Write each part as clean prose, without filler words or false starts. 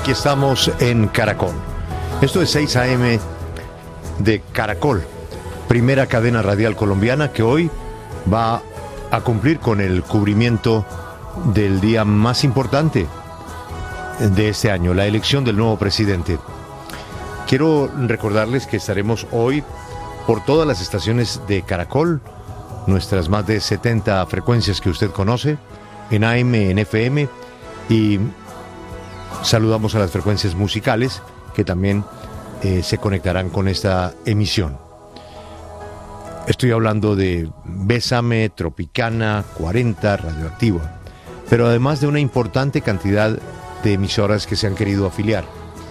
aquí estamos en Caracol. Esto es 6 AM de Caracol, primera cadena radial colombiana que hoy va a cumplir con el cubrimiento del día más importante de este año, la elección del nuevo presidente. Quiero recordarles que estaremos hoy por todas las estaciones de Caracol, nuestras más de 70 frecuencias que usted conoce, en AM, en FM, y saludamos a las frecuencias musicales que también se conectarán con esta emisión. Estoy hablando de Bésame, Tropicana, 40, Radioactiva, pero además de una importante cantidad de emisoras que se han querido afiliar.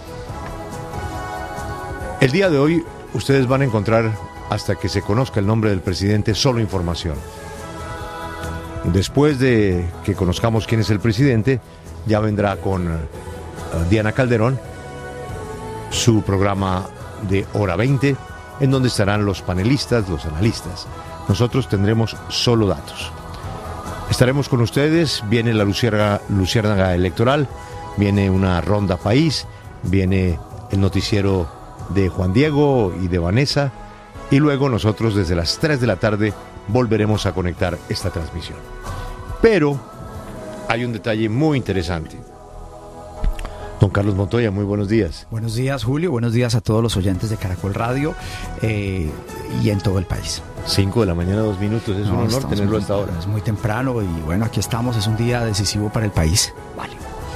El día de hoy ustedes van a encontrar, hasta que se conozca el nombre del presidente, solo información. Después de que conozcamos quién es el presidente, ya vendrá con Diana Calderón su programa de Hora 20, en donde estarán los panelistas, los analistas. Nosotros tendremos solo datos. Estaremos con ustedes, viene la luciérnaga electoral, viene una ronda país, viene el noticiero de Juan Diego y de Vanessa, y luego nosotros desde las 3 de la tarde volveremos a conectar esta transmisión. Pero hay un detalle muy interesante. Don Carlos Montoya, muy buenos días. Buenos días, Julio. Buenos días a todos los oyentes de Caracol Radio y en todo el país. 5 de la mañana, 2 minutos. Es un honor tenerlo hasta ahora. Es muy temprano y bueno, aquí estamos. Es un día decisivo para el país. Vale.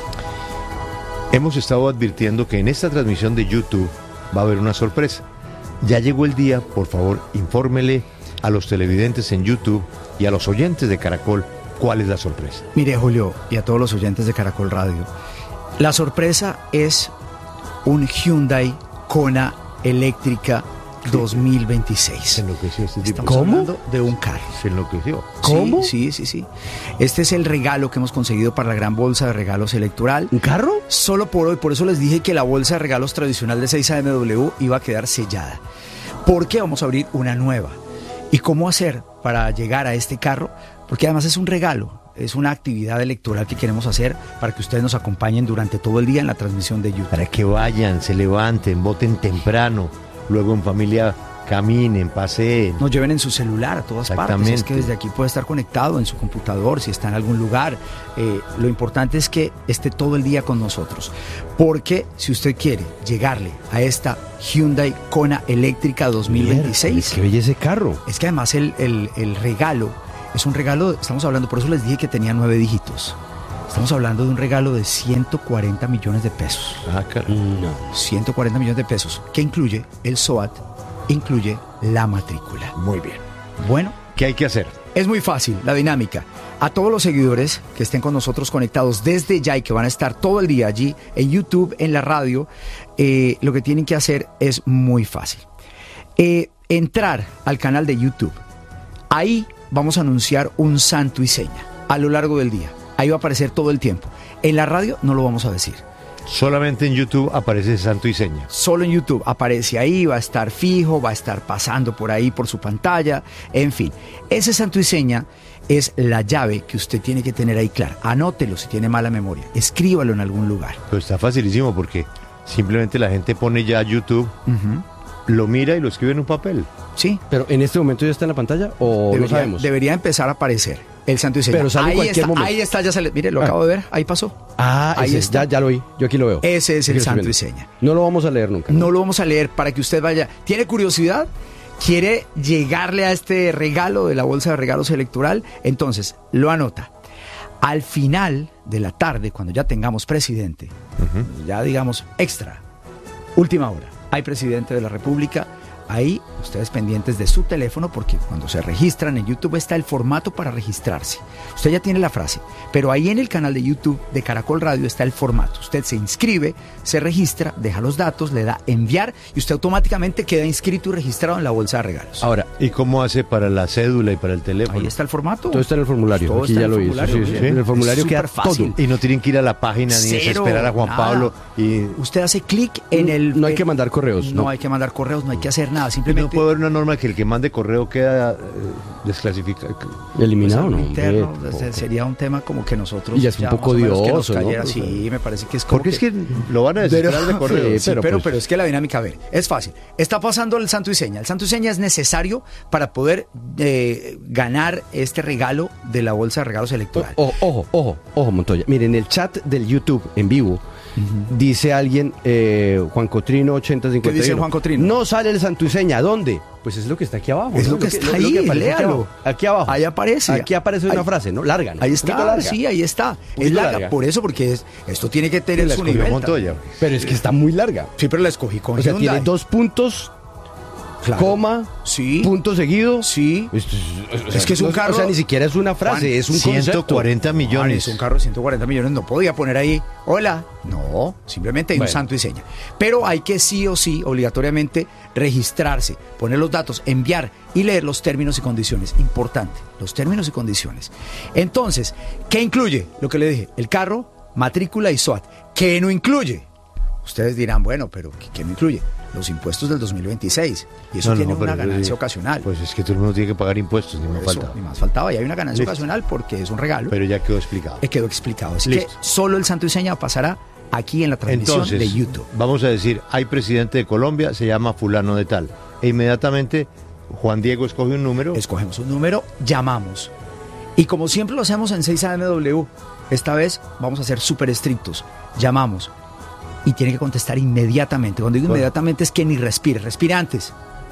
Hemos estado advirtiendo que en esta transmisión de YouTube va a haber una sorpresa. Ya llegó el día, por favor, infórmele a los televidentes en YouTube y a los oyentes de Caracol cuál es la sorpresa. Mire, Julio, y a todos los oyentes de Caracol Radio, la sorpresa es un Hyundai Kona eléctrica 2026. Se enloqueció este tipo. Estamos hablando de un carro. Se enloqueció. ¿Cómo? Sí. Este es el regalo que hemos conseguido para la gran bolsa de regalos electoral. ¿Un carro? Solo por hoy. Por eso les dije que la bolsa de regalos tradicional de 6AMW iba a quedar sellada. Porque vamos a abrir una nueva. ¿Y cómo hacer para llegar a este carro? Porque además es un regalo. Es una actividad electoral que queremos hacer para que ustedes nos acompañen durante todo el día en la transmisión de YouTube. Para que vayan, se levanten, voten temprano, luego en familia caminen, paseen. Nos lleven en su celular a todas partes. Es que desde aquí puede estar conectado en su computador, si está en algún lugar. Lo importante es que esté todo el día con nosotros. Porque si usted quiere llegarle a esta Hyundai Kona eléctrica 2026... ¡Qué belleza ese carro! Es que además el regalo... Es un regalo, estamos hablando, por eso les dije que tenía 9 dígitos. Estamos hablando de un regalo de 140 millones de pesos. Ah, caray. No. 140 millones de pesos, que incluye el SOAT, incluye la matrícula. Muy bien. Bueno. ¿Qué hay que hacer? Es muy fácil, la dinámica. A todos los seguidores que estén con nosotros conectados desde ya y que van a estar todo el día allí en YouTube, en la radio, lo que tienen que hacer es muy fácil. Entrar al canal de YouTube. Ahí vamos a anunciar un santo y seña a lo largo del día. Ahí va a aparecer todo el tiempo. En la radio no lo vamos a decir. Solamente en YouTube aparece santo y seña. Solo en YouTube aparece ahí, va a estar fijo, va a estar pasando por ahí por su pantalla, en fin. Ese santo y seña es la llave que usted tiene que tener ahí clara. Anótelo si tiene mala memoria, escríbalo en algún lugar. Pero está facilísimo porque simplemente la gente pone ya YouTube, lo mira y lo escribe en un papel. Sí. ¿Pero en este momento ya está en la pantalla o no sabemos? Debería empezar a aparecer el santo y seña. Pero sale en cualquier momento. Ahí está, ya sale. Mire, lo acabo de ver, ahí pasó. Ahí está. Ya lo oí, yo aquí lo veo. Ese es el santo y seña. No lo vamos a leer nunca. No lo vamos a leer para que usted vaya. ¿Tiene curiosidad? ¿Quiere llegarle a este regalo de la bolsa de regalos electoral? Entonces, lo anota. Al final de la tarde, cuando ya tengamos presidente, ya digamos extra, última hora, hay presidente de la República. Ahí, ustedes pendientes de su teléfono, porque cuando se registran en YouTube está el formato para registrarse. Usted ya tiene la frase, pero ahí en el canal de YouTube de Caracol Radio está el formato. Usted se inscribe, se registra, deja los datos, le da enviar y usted automáticamente queda inscrito y registrado en la bolsa de regalos. Ahora, ¿y cómo hace para la cédula y para el teléfono? Ahí está el formato. Todo está en el formulario. Todo aquí está ya en lo el hizo. formulario. Sí. En el formulario Es queda superfácil. todo. Y no tienen que ir a la página ni desesperar a Juan nada. Pablo. Y Usted hace clic en el... No hay que mandar correos. No hay que mandar correos, no hay que hacer nada, simplemente... ¿No puede haber una norma que el que mande correo queda desclasificado? Eliminado, ¿no? Interno, sería un tema como que nosotros... Y ya es un poco odioso, ¿no? Sí, me parece que es como porque es que lo van a descifrar de correo. Sí, pero es que la dinámica, a ver, es fácil. Está pasando el santo y seña. El santo y seña es necesario para poder ganar este regalo de la bolsa de regalos electoral. Ojo, Montoya. Miren, en el chat del YouTube en vivo dice alguien, Juan Cotrino 8051. ¿Qué dice Juan Cotrino? No sale el santo y seña. ¿Dónde? Pues es lo que está aquí abajo. Es lo que está ahí, léalo. Aquí abajo. Ahí aparece. Aquí aparece una frase, ¿no? Larga, ¿no? Ahí está, larga. sí, ahí está. Es larga, por eso, porque esto tiene que tener su nivel. Montoya. Pero es que está muy larga. Sí, pero la escogí con Hyundai. Hyundai. Tiene 2 puntos, claro. coma, sí, punto seguido. Sí. Es que es un carro. O sea, ni siquiera es una frase, Juan, es un 140 millones. Juan, es un carro de 140 millones, no podía poner ahí, hola. No, simplemente hay un santo y seña. Pero hay que sí o sí, obligatoriamente, registrarse, poner los datos, enviar y leer los términos y condiciones. Importante, los términos y condiciones. Entonces, ¿qué incluye? Lo que le dije, el carro, matrícula y SOAT. ¿Qué no incluye? Ustedes dirán, bueno, pero ¿qué no incluye? Los impuestos del 2026. Y eso tiene una ganancia ocasional. Pues es que todo el mundo tiene que pagar impuestos, ni más faltaba. Ni más faltaba. Y hay una ganancia ocasional porque es un regalo. Pero ya quedó explicado. Quedó explicado. Así que solo el santo y seña pasará aquí en la transmisión de YouTube. Vamos a decir, hay presidente de Colombia, se llama fulano de tal. E inmediatamente Juan Diego escoge un número. Escogemos un número, llamamos. Y como siempre lo hacemos en 6AMW, esta vez vamos a ser súper estrictos. Llamamos. Y tiene que contestar inmediatamente. Cuando digo inmediatamente es que ni respire, respire antes.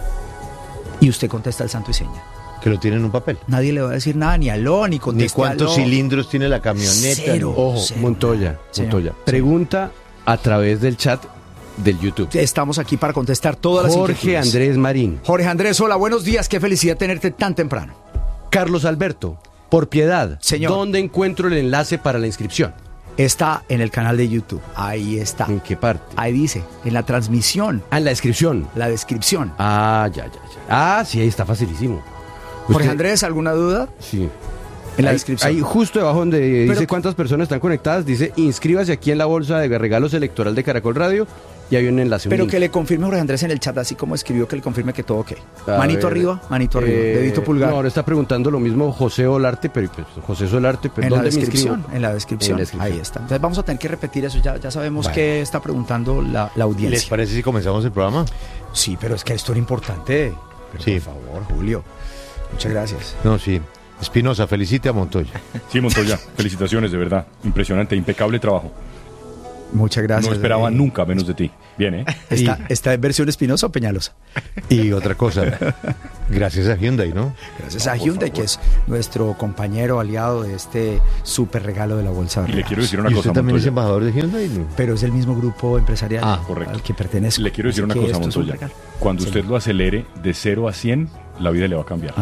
Y usted contesta el santo y seña. Que lo tiene en un papel. Nadie le va a decir nada, ni aló, ni conteste. Ni cuántos cilindros tiene la camioneta. Cero. Montoya. Pregunta a través del chat del YouTube. Estamos aquí para contestar todas las inquietudes. Jorge Andrés Marín. Jorge Andrés, hola, buenos días. Qué felicidad tenerte tan temprano. Carlos Alberto, por piedad. Señor. ¿Dónde encuentro el enlace para la inscripción? Está en el canal de YouTube. Ahí está. ¿En qué parte? Ahí dice, en la transmisión. Ah, en la descripción. La descripción. Ah, ya. Ah, sí, ahí está facilísimo. Jorge Andrés, ¿alguna duda? Sí. En la descripción. Ahí justo debajo donde dice cuántas personas están conectadas, dice inscríbase aquí en la bolsa de regalos electoral de Caracol Radio y hay un enlace. Pero que le confirme Jorge Andrés en el chat, así como escribió, que le confirme que todo ok. Manito arriba, dedito pulgar. No, ahora está preguntando lo mismo José Solarte, pero José Solarte, pero ¿dónde me inscribo? En la descripción. Ahí está. Entonces vamos a tener que repetir eso, ya sabemos qué está preguntando la audiencia. ¿Les parece si comenzamos el programa? Sí, pero es que esto era importante. Pero sí. Por favor, Julio. Muchas gracias. No, sí. Espinosa, felicite a Montoya. Sí, Montoya, felicitaciones, de verdad. Impresionante, impecable trabajo. Muchas gracias. No esperaba nunca menos de ti. Bien, ¿eh? ¿Está en versión Espinosa o Peñalosa? Y otra cosa, gracias a Hyundai, ¿no? Gracias a Hyundai, que es nuestro compañero aliado de este súper regalo de la bolsa de regalos. Y le quiero decir una ¿Y cosa, usted también Montoya. es embajador de Hyundai? ¿No? Pero es el mismo grupo empresarial correcto. al que pertenece. Le quiero decir una cosa, Montoya. Cuando usted lo acelere de 0 a 100, la vida le va a cambiar.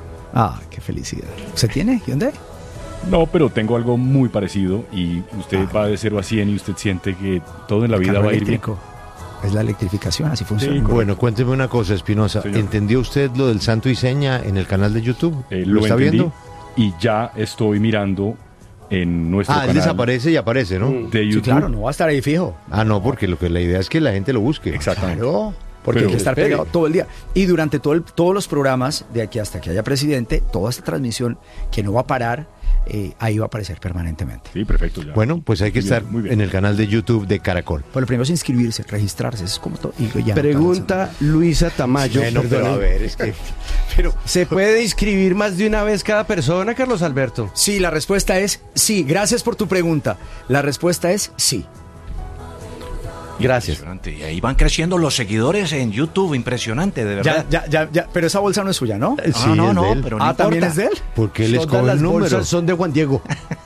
Qué felicidad. ¿Usted tiene Hyundai? No, pero tengo algo muy parecido y usted va de 0 a 100 y usted siente que todo en la vida va a ir bien. Es la electrificación, así funciona. Sí, bueno, cuénteme una cosa, Espinosa. ¿Entendió usted lo del santo y seña en el canal de YouTube? ¿Lo está viendo? Y ya estoy mirando en nuestro canal. Él desaparece y aparece, ¿no? De YouTube. Sí, claro, no va a estar ahí fijo. No, porque la idea es que la gente lo busque. Exactamente. Claro, porque hay que estar pegado todo el día. Y durante todos los programas, de aquí hasta que haya presidente, toda esta transmisión que no va a parar, ahí va a aparecer permanentemente. Sí, perfecto. Ya. Bueno, pues hay que estar en el canal de YouTube de Caracol. Pues lo primero es inscribirse, registrarse, eso es como todo. Y ya pregunta Luisa Tamayo. Bueno, pero a ver, es que... Pero, ¿se puede inscribir más de una vez cada persona, Carlos Alberto? Sí, la respuesta es sí. Gracias por tu pregunta. La respuesta es sí. Gracias. Y ahí van creciendo los seguidores en YouTube, impresionante, de verdad. Ya, pero esa bolsa no es suya, ¿no? Sí, no, es de él. pero no importa. ¿También es de él? Porque él escoge Todas las el número. bolsas son de Juan Diego.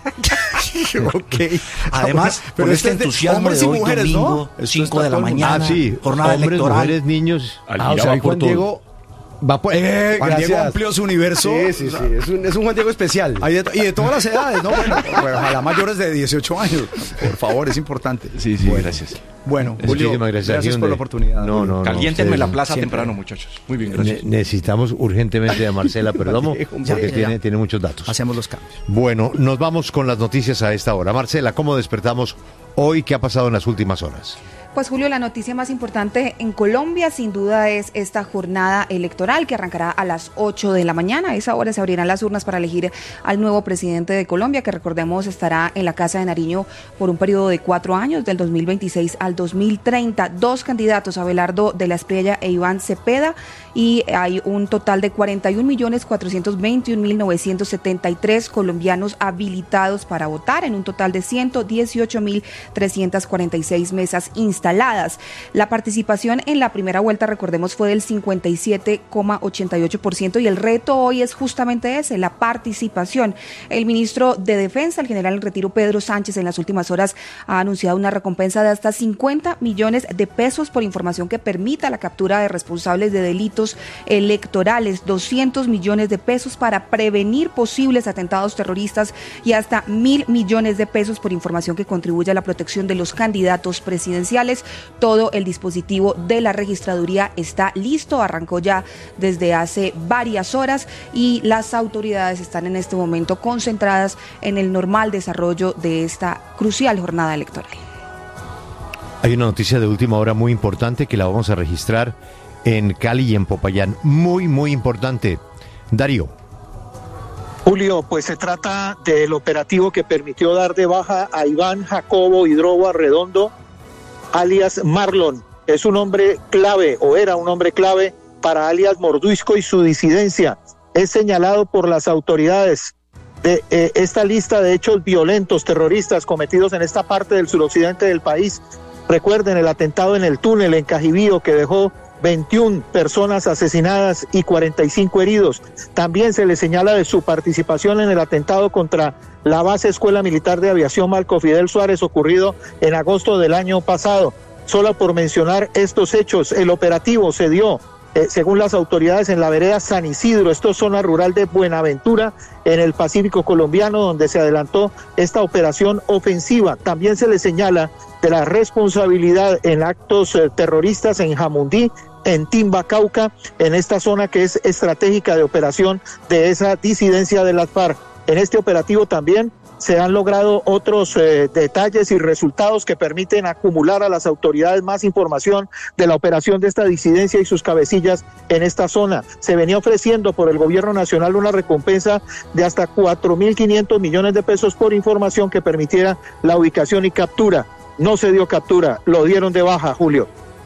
Okay. Además, pero por este este es de entusiasmo hombres de y hoy mujeres, domingo, ¿no? 5 de la mañana, sí, jornada hombres, electoral. mujeres, niños. Algira O sea, va hoy por Juan todo. Diego va por... Juan Diego amplió su universo. Sí. Es un Juan Diego especial. Y de todas las edades, ¿no? Bueno, ojalá mayores de 18 años. Por favor, es importante. Sí, bueno, gracias. Bueno, Julio, Muchísimas gracias por la oportunidad. No, Caliéntenme la plaza siempre. temprano, muchachos. Muy bien, gracias. Necesitamos urgentemente a Marcela Perdomo porque tiene muchos datos. Hacemos los cambios. Bueno, nos vamos con las noticias a esta hora. Marcela, ¿cómo despertamos hoy? ¿Qué ha pasado en las últimas horas? Pues Julio, la noticia más importante en Colombia sin duda es esta jornada electoral que arrancará a las 8 de la mañana. A esa hora se abrirán las urnas para elegir al nuevo presidente de Colombia, que recordemos estará en la Casa de Nariño por un periodo de 4 años, del 2026 al 2030. 2 candidatos, Abelardo de la Espriella e Iván Cepeda, y hay un total de 41.421.973 colombianos habilitados para votar, en un total de 118.346 mesas instaladas. La participación en la primera vuelta, recordemos, fue del 57,88%, y el reto hoy es justamente ese, la participación. El ministro de Defensa, el general en retiro Pedro Sánchez, en las últimas horas ha anunciado una recompensa de hasta 50 millones de pesos por información que permita la captura de responsables de delitos electorales, 200 millones de pesos para prevenir posibles atentados terroristas y hasta 1.000 millones de pesos por información que contribuya a la protección de los candidatos presidenciales. Todo el dispositivo de la registraduría está listo, arrancó ya desde hace varias horas, y las autoridades están en este momento concentradas en el normal desarrollo de esta crucial jornada electoral. Hay una noticia de última hora muy importante que la vamos a registrar en Cali y en Popayán. Muy, muy importante. Darío. Julio, pues se trata del operativo que permitió dar de baja a Iván Jacobo Hidrobo Arredondo, alias Marlon. Es un hombre clave, o era un hombre clave para alias Mordisco y su disidencia. Es señalado por las autoridades de esta lista de hechos violentos, terroristas cometidos en esta parte del suroccidente del país. Recuerden el atentado en el túnel en Cajibío, que dejó 21 personas asesinadas y 45 heridos. También se le señala de su participación en el atentado contra la base Escuela Militar de Aviación Marco Fidel Suárez, ocurrido en agosto del año pasado. Solo por mencionar estos hechos, el operativo se dio, según las autoridades, en la vereda San Isidro, esto es zona rural de Buenaventura, en el Pacífico colombiano, donde se adelantó esta operación ofensiva. También se le señala de la responsabilidad en actos terroristas en Jamundí, en Timba, Cauca, en esta zona que es estratégica de operación de esa disidencia de las FARC. En este operativo también se han logrado otros detalles y resultados que permiten acumular a las autoridades más información de la operación de esta disidencia y sus cabecillas en esta zona. Se venía ofreciendo por el gobierno nacional una recompensa de hasta 4.500 millones de pesos por información que permitiera la ubicación y captura. No se dio captura, lo dieron de baja, Julio.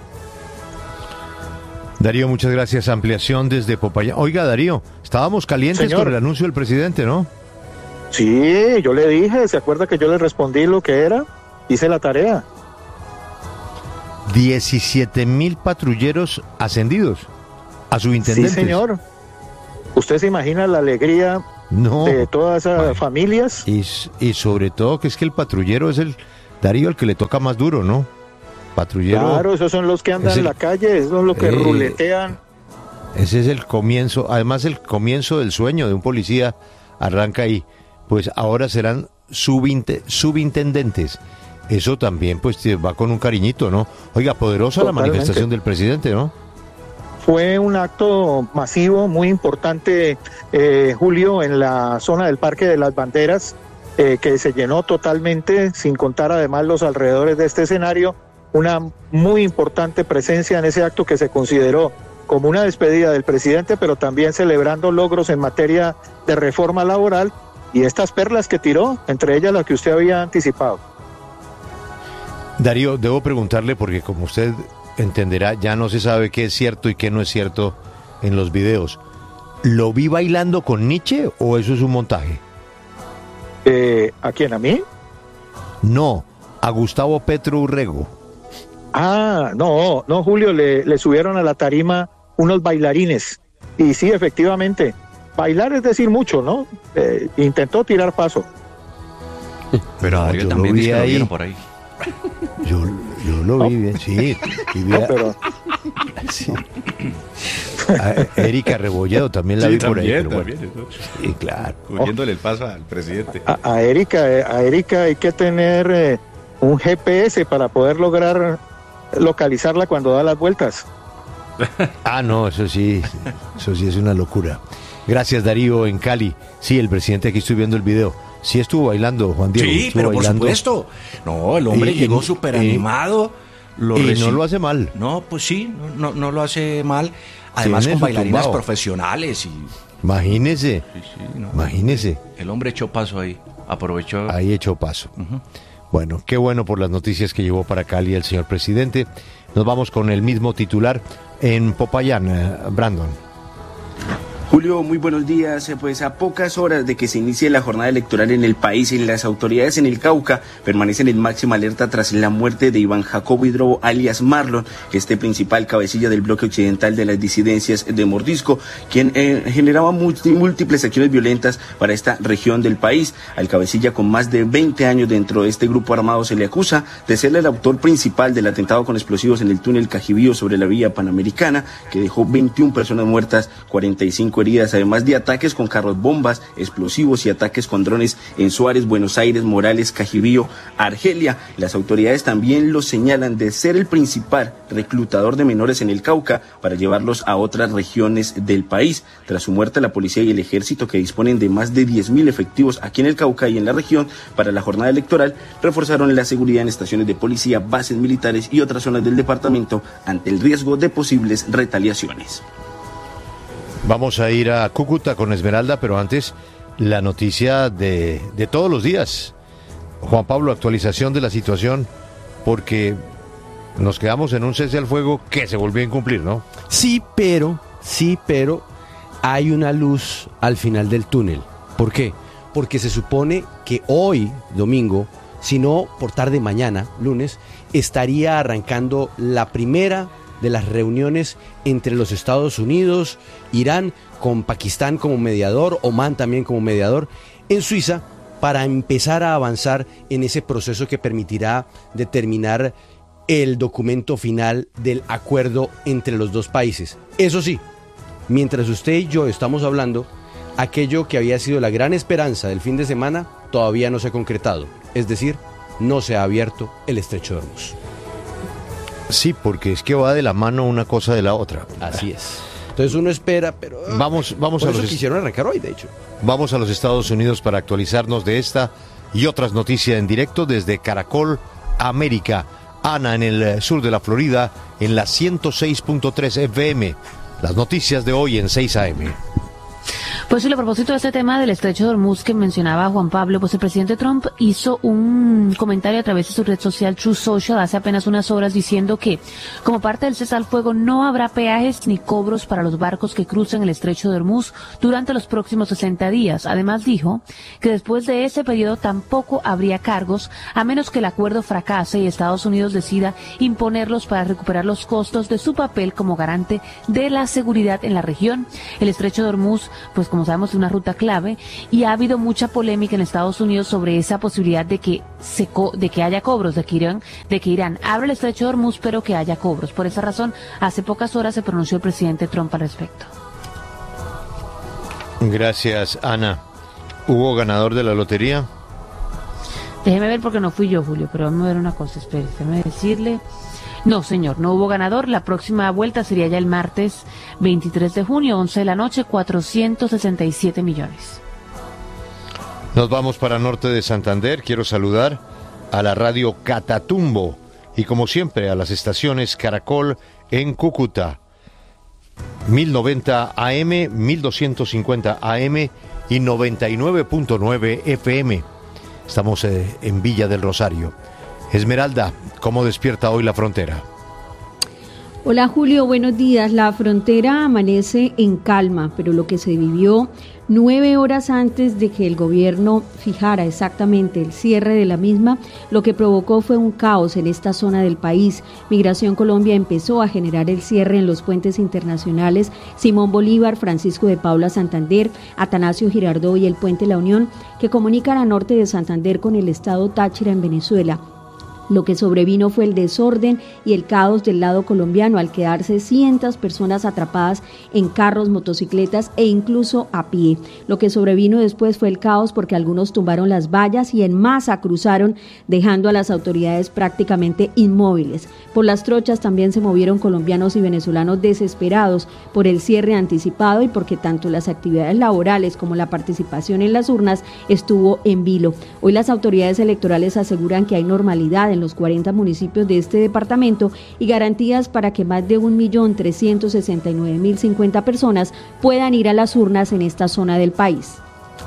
Darío, muchas gracias. Ampliación desde Popayán. Oiga, Darío, estábamos calientes con el anuncio del presidente, ¿no? Sí, yo le dije, ¿se acuerda que yo le respondí lo que era? Hice la tarea. 17,000 patrulleros ascendidos a subintendentes. Sí, señor. ¿Usted se imagina la alegría de todas esas familias? Y sobre todo que es que el patrullero es el, Darío, el que le toca más duro, ¿no? Patrullero. Claro, esos son los que andan en la calle, esos son los que ruletean. Ese es el comienzo, además el comienzo del sueño de un policía arranca ahí. Pues ahora serán subintendentes. Eso también pues va con un cariñito, ¿no? Oiga, poderosa Totalmente. La manifestación del presidente, ¿no? Fue un acto masivo, muy importante, Julio, en la zona del Parque de las Banderas, que se llenó totalmente, sin contar además los alrededores de este escenario. Una muy importante presencia en ese acto que se consideró como una despedida del presidente, pero también celebrando logros en materia de reforma laboral y estas perlas que tiró, entre ellas la que usted había anticipado. Darío, debo preguntarle porque como usted entenderá, ya no se sabe qué es cierto y qué no es cierto en los videos. ¿Lo vi bailando con Nietzsche o eso es un montaje? ¿A quién? ¿A mí? No, a Gustavo Petro Urrego. Ah, no, Julio, le subieron a la tarima unos bailarines. Y sí, efectivamente, bailar es decir mucho, ¿no? Intentó tirar paso. Pero a Darío también dice que lo vieron por ahí. Yo lo vi bien, sí. No, pero... sí. Erika Rebolledo también la vi por ahí. También. Sí, claro. Cogiéndole el paso al presidente. A Erika hay que tener un GPS para poder lograr localizarla cuando da las vueltas. Ah, no, eso sí es una locura. Gracias, Darío, en Cali. Sí, el presidente, aquí estoy viendo el video. Sí estuvo bailando, Juan Diego. Sí, pero bailando. Por supuesto. No, el hombre llegó súper animado, no lo hace mal. No, pues sí, no lo hace mal. Además con bailarinas profesionales. Imagínese. Sí, no. Imagínese. El hombre echó paso ahí, aprovechó. Ahí echó paso. Bueno, qué bueno por las noticias que llevó para Cali el señor presidente. Nos vamos con el mismo titular en Popayán, Brandon. Julio, muy buenos días. Pues a pocas horas de que se inicie la jornada electoral en el país, y las autoridades en el Cauca permanecen en máxima alerta tras la muerte de Iván Jacobo Hidrobo, alias Marlon, principal cabecilla del bloque occidental de las disidencias de Mordisco, quien generaba múltiples acciones violentas para esta región del país. Al cabecilla, con más de 20 años dentro de este grupo armado, se le acusa de ser el autor principal del atentado con explosivos en el túnel Cajibío sobre la vía Panamericana, que dejó 21 personas muertas, 45 heridas, además de ataques con carros bombas, explosivos y ataques con drones en Suárez, Buenos Aires, Morales, Cajibío, Argelia. Las autoridades también lo señalan de ser el principal reclutador de menores en el Cauca para llevarlos a otras regiones del país. Tras su muerte, la policía y el ejército, que disponen de más de 10.000 efectivos aquí en el Cauca y en la región para la jornada electoral, reforzaron la seguridad en estaciones de policía, bases militares y otras zonas del departamento ante el riesgo de posibles retaliaciones. Vamos a ir a Cúcuta con Esmeralda, pero antes la noticia de todos los días. Juan Pablo, actualización de la situación, porque nos quedamos en un cese al fuego que se volvió a incumplir, ¿no? Sí, pero hay una luz al final del túnel. ¿Por qué? Porque se supone que hoy, domingo, si no por tarde mañana, lunes, estaría arrancando la primera de las reuniones entre los Estados Unidos, Irán, con Pakistán como mediador, Omán también como mediador, en Suiza, para empezar a avanzar en ese proceso que permitirá determinar el documento final del acuerdo entre los dos países. Eso sí, mientras usted y yo estamos hablando, aquello que había sido la gran esperanza del fin de semana todavía no se ha concretado, es decir, no se ha abierto el estrecho de Hormuz. Sí, porque es que va de la mano una cosa de la otra. Así es. Entonces uno espera, pero vamos por a eso los quisieron arrancar hoy, de hecho. Vamos a los Estados Unidos para actualizarnos de esta y otras noticias en directo desde Caracol América. Ana, en el sur de la Florida, en la 106.3 FM. Las noticias de hoy en 6 AM. Pues sí, a propósito de este tema del estrecho de Hormuz que mencionaba Juan Pablo, pues el presidente Trump hizo un comentario a través de su red social Truth Social hace apenas unas horas diciendo que como parte del cese al fuego no habrá peajes ni cobros para los barcos que crucen el estrecho de Hormuz durante los próximos 60 días. Además dijo que después de ese periodo tampoco habría cargos a menos que el acuerdo fracase y Estados Unidos decida imponerlos para recuperar los costos de su papel como garante de la seguridad en la región. El estrecho de Hormuz, pues como sabemos, es una ruta clave y ha habido mucha polémica en Estados Unidos sobre esa posibilidad de que haya cobros, de que Irán abra el estrecho de Hormuz, pero que haya cobros. Por esa razón, hace pocas horas se pronunció el presidente Trump al respecto. Gracias, Ana. ¿Hubo ganador de la lotería? Déjeme ver porque no fui yo, Julio, pero vamos a ver una cosa, espere, déjeme decirle. No, señor, no hubo ganador. La próxima vuelta sería ya el martes 23 de junio, 11 de la noche, 467 millones. Nos vamos para norte de Santander. Quiero saludar a la radio Catatumbo y, como siempre, a las estaciones Caracol en Cúcuta. 1090 AM, 1250 AM y 99.9 FM. Estamos en Villa del Rosario. Esmeralda, ¿cómo despierta hoy la frontera? Hola Julio, buenos días. La frontera amanece en calma, pero lo que se vivió 9 horas antes de que el gobierno fijara exactamente el cierre de la misma, lo que provocó fue un caos en esta zona del país. Migración Colombia empezó a generar el cierre en los puentes internacionales Simón Bolívar, Francisco de Paula Santander, Atanasio Girardot y el puente La Unión, que comunican a norte de Santander con el estado Táchira en Venezuela. Lo que sobrevino fue el desorden y el caos del lado colombiano al quedarse cientos personas atrapadas en carros, motocicletas e incluso a pie. Lo que sobrevino después fue el caos porque algunos tumbaron las vallas y en masa cruzaron, dejando a las autoridades prácticamente inmóviles. Por las trochas también se movieron colombianos y venezolanos desesperados por el cierre anticipado y porque tanto las actividades laborales como la participación en las urnas estuvo en vilo. Hoy las autoridades electorales aseguran que hay normalidad en los 40 municipios de este departamento y garantías para que más de 1.369.050 personas puedan ir a las urnas en esta zona del país.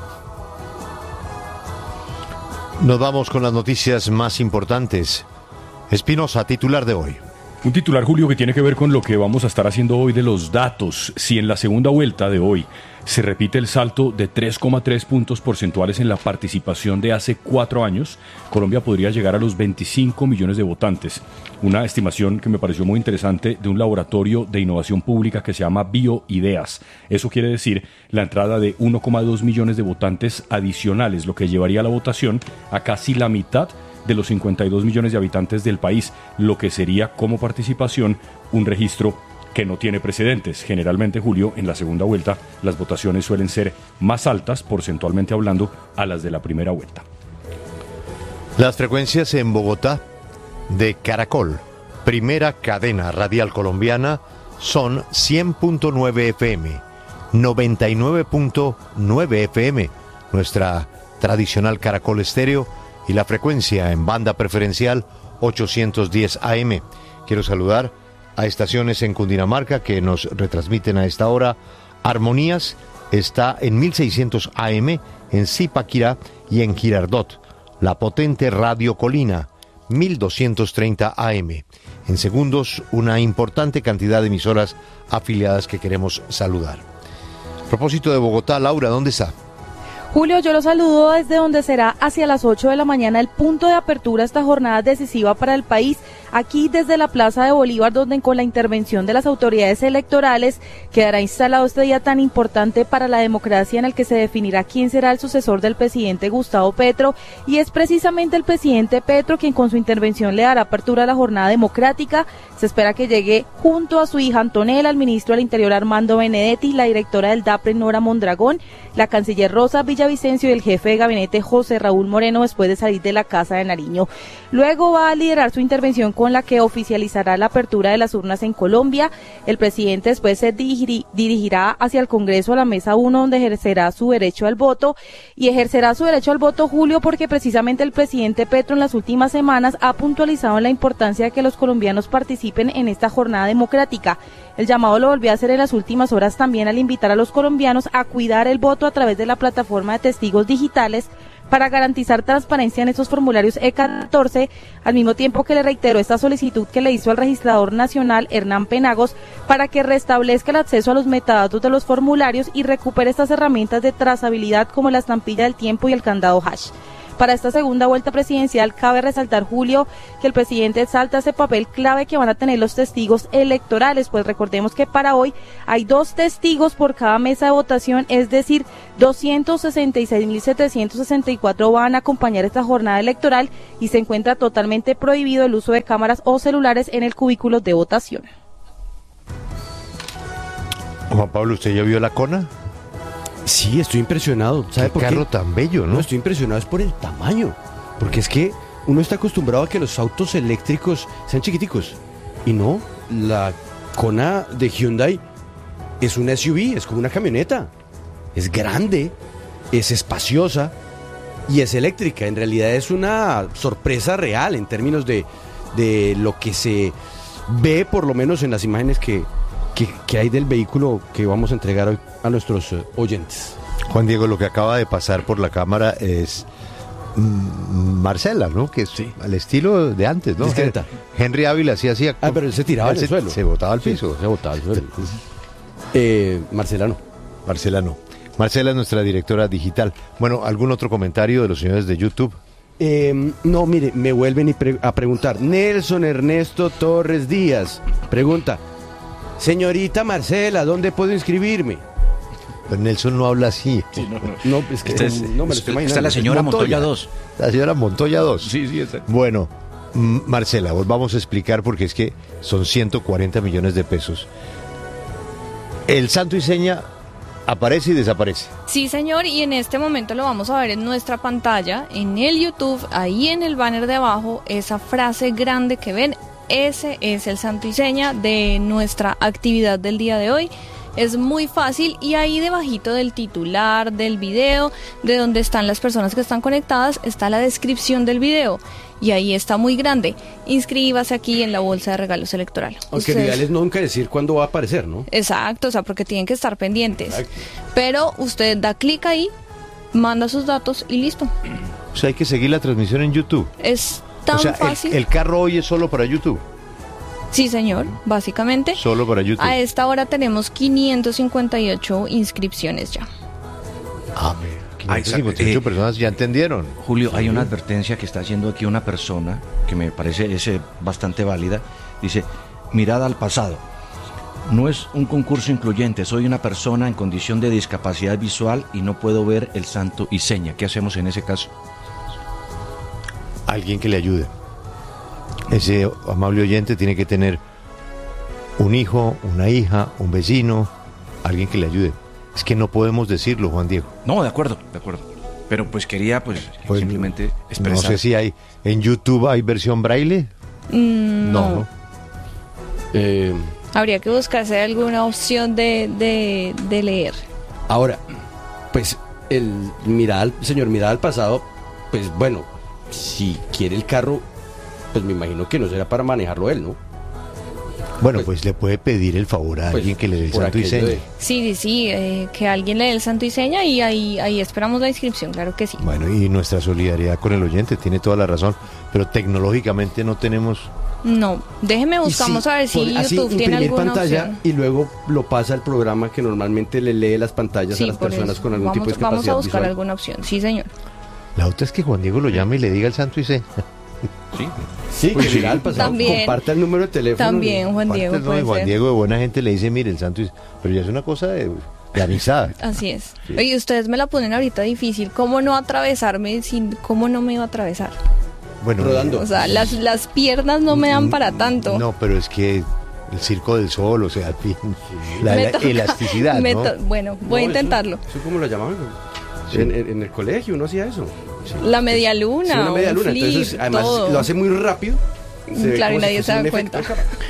Nos vamos con las noticias más importantes. Espinosa, titular de hoy. Un titular, Julio, que tiene que ver con lo que vamos a estar haciendo hoy de los datos. Si en la segunda vuelta de hoy se repite el salto de 3,3 puntos porcentuales en la participación de hace 4 años, Colombia podría llegar a los 25 millones de votantes. Una estimación que me pareció muy interesante de un laboratorio de innovación pública que se llama BioIdeas. Eso quiere decir la entrada de 1,2 millones de votantes adicionales, lo que llevaría la votación a casi la mitad de los 52 millones de habitantes del país, lo que sería como participación un registro que no tiene precedentes. Generalmente, Julio, en la segunda vuelta las votaciones suelen ser más altas, porcentualmente hablando, a las de la primera vuelta. Las frecuencias en Bogotá de Caracol, primera cadena radial colombiana, son 100.9 FM, 99.9 FM, nuestra tradicional Caracol Estéreo, y la frecuencia en banda preferencial 810 AM. Quiero saludar a estaciones en Cundinamarca que nos retransmiten a esta hora. Armonías está en 1600 AM en Zipaquirá y en Girardot. La potente Radio Colina, 1230 AM. En segundos, una importante cantidad de emisoras afiliadas que queremos saludar. A propósito de Bogotá, Laura, ¿dónde está? Julio, yo lo saludo desde donde será hacia las 8 de la mañana el punto de apertura a esta jornada decisiva para el país, aquí desde la Plaza de Bolívar, donde con la intervención de las autoridades electorales quedará instalado este día tan importante para la democracia, en el que se definirá quién será el sucesor del presidente Gustavo Petro, y es precisamente el presidente Petro quien con su intervención le dará apertura a la jornada democrática. Se espera que llegue junto a su hija Antonella, al ministro del Interior Armando Benedetti, la directora del DAPRE Nora Mondragón, la canciller Rosa Villavicencio y el jefe de gabinete José Raúl Moreno, después de salir de la Casa de Nariño. Luego va a liderar su intervención con la que oficializará la apertura de las urnas en Colombia. El presidente después se dirigirá hacia el Congreso, a la Mesa 1, donde ejercerá su derecho al voto. Y ejercerá su derecho al voto, Julio, porque precisamente el presidente Petro en las últimas semanas ha puntualizado en la importancia de que los colombianos participen en esta jornada democrática. El llamado lo volvió a hacer en las últimas horas también al invitar a los colombianos a cuidar el voto a través de la plataforma de testigos digitales para garantizar transparencia en estos formularios E14, al mismo tiempo que le reiteró esta solicitud que le hizo al registrador nacional Hernán Penagos para que restablezca el acceso a los metadatos de los formularios y recupere estas herramientas de trazabilidad como la estampilla del tiempo y el candado hash. Para esta segunda vuelta presidencial cabe resaltar, Julio, que el presidente exalta ese papel clave que van a tener los testigos electorales, pues recordemos que para hoy hay 2 testigos por cada mesa de votación, es decir, 266.764 van a acompañar esta jornada electoral y se encuentra totalmente prohibido el uso de cámaras o celulares en el cubículo de votación. Juan Pablo, ¿usted ya vio la cona? Sí, estoy impresionado. ¿Sabe por qué? Qué carro tan bello, ¿no? No, estoy impresionado es por el tamaño. Porque es que uno está acostumbrado a que los autos eléctricos sean chiquiticos. Y no, la Kona de Hyundai es una SUV, es como una camioneta. Es grande, es espaciosa y es eléctrica. En realidad es una sorpresa real en términos de lo que se ve, por lo menos en las imágenes que hay del vehículo que vamos a entregar hoy a nuestros oyentes. Juan Diego, lo que acaba de pasar por la cámara es Marcela, ¿no? Que es sí, al estilo de antes, ¿no? Discreta. Henry Ávila sí hacía... pero él se tiraba al suelo. Se botaba al piso. Se botaba al suelo. Marcela no. Marcela es nuestra directora digital. Bueno, ¿algún otro comentario de los señores de YouTube? No, mire, me vuelven a preguntar. Nelson Ernesto Torres Díaz pregunta: señorita Marcela, ¿dónde puedo inscribirme? Pero Nelson no habla así. Sí, no, es que no me lo estoy imaginando. Está la señora Montoya 2. La señora Montoya 2. Sí, exacto. Bueno, Marcela, vos vamos a explicar porque es que son 140 millones de pesos. El santo y seña aparece y desaparece. Sí, señor, y en este momento lo vamos a ver en nuestra pantalla, en el YouTube, ahí en el banner de abajo, esa frase grande que ven, ese es el santo y seña de nuestra actividad del día de hoy. Es muy fácil y ahí debajito del titular del video, de donde están las personas que están conectadas, está la descripción del video. Y ahí está muy grande. Inscríbase aquí en la bolsa de regalos electoral. Aunque lo ideal es nunca decir cuándo va a aparecer, ¿no? Exacto, o sea, porque tienen que estar pendientes. Exacto. Pero usted da clic ahí, manda sus datos y listo. O sea, hay que seguir la transmisión en YouTube. Es tan fácil. El carro hoy es solo para YouTube. Sí, señor, básicamente. Solo para YouTube. A esta hora tenemos 558 inscripciones ya. Ah, 558 personas ya entendieron. Julio, hay una advertencia que está haciendo aquí una persona que me parece bastante válida. Dice, mirada al pasado. No es un concurso incluyente, soy una persona en condición de discapacidad visual y no puedo ver el santo y seña. ¿Qué hacemos en ese caso? Alguien que le ayude. Ese amable oyente tiene que tener un hijo, una hija, un vecino, alguien que le ayude. Es que no podemos decirlo, Juan Diego. No, de acuerdo. Pero pues quería simplemente expresar. No sé si hay, en YouTube hay versión braille. No. Habría que buscarse alguna opción de leer. Ahora, pues señor mirada al pasado, pues bueno, si quiere el carro, pues me imagino que no será para manejarlo él, ¿no? Bueno, pues le puede pedir el favor a alguien que le dé el santo y seña. Sí, que alguien le dé el santo y seña y ahí esperamos la inscripción, claro que sí. Bueno, y nuestra solidaridad con el oyente, tiene toda la razón, pero tecnológicamente no tenemos... No, buscamos a ver si YouTube tiene alguna pantalla opción. Y luego lo pasa al programa que normalmente le lee las pantallas a las personas con algún tipo de discapacidad vamos a buscar visual. Alguna opción, sí señor. La otra es que Juan Diego lo llame y le diga el santo y seña. Sí, que mira al pasado, comparta el número de teléfono. También, Juan Diego. Juan Diego de buena gente le dice, mire, el santo y seña. Pero ya es una cosa de amistad. Así es. Sí. Oye, ustedes me la ponen ahorita difícil. ¿Cómo no atravesarme cómo no me iba a atravesar? Bueno, rodando. O sea, las piernas no me dan para tanto. No, pero es que el circo del sol, o sea, la elasticidad, ¿no? Bueno, voy a intentarlo. ¿Eso cómo lo llamaban? Sí. En el colegio uno hacía eso. Sí. La media luna. Sí, una media luna. Flip, entonces, además, todo. lo hace muy rápido. Claro, y nadie se da cuenta.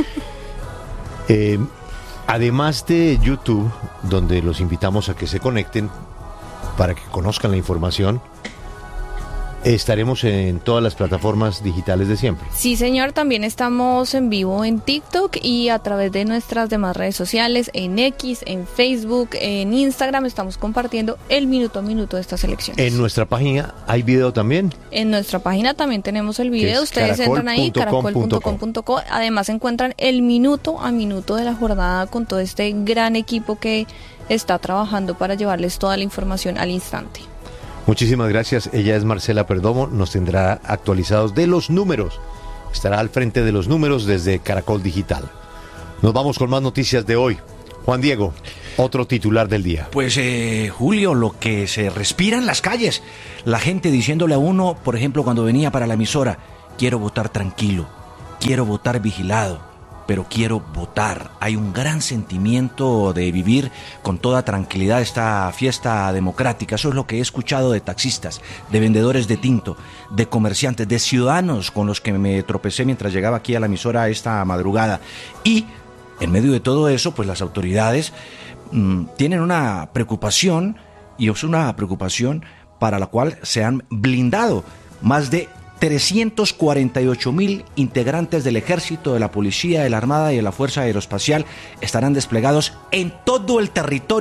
Además de YouTube, donde los invitamos a que se conecten para que conozcan la información, estaremos en todas las plataformas digitales de siempre. Sí, señor, también estamos en vivo en TikTok y a través de nuestras demás redes sociales, en X, en Facebook, en Instagram, estamos compartiendo el minuto a minuto de estas elecciones. En nuestra página hay video también. En nuestra página también tenemos el video, ustedes entran ahí, caracol.com.co, además encuentran el minuto a minuto de la jornada con todo este gran equipo que está trabajando para llevarles toda la información al instante. Muchísimas gracias. Ella es Marcela Perdomo, nos tendrá actualizados de los números. Estará al frente de los números desde Caracol Digital. Nos vamos con más noticias de hoy. Juan Diego, otro titular del día. Pues Julio, lo que se respira en las calles. La gente diciéndole a uno, por ejemplo, cuando venía para la emisora, quiero votar tranquilo, quiero votar vigilado, pero quiero votar. Hay un gran sentimiento de vivir con toda tranquilidad esta fiesta democrática. Eso es lo que he escuchado de taxistas, de vendedores de tinto, de comerciantes, de ciudadanos con los que me tropecé mientras llegaba aquí a la emisora esta madrugada. Y en medio de todo eso, pues las autoridades tienen una preocupación, y es una preocupación para la cual se han blindado más de 348,000 integrantes del Ejército, de la Policía, de la Armada y de la Fuerza Aeroespacial estarán desplegados en todo el territorio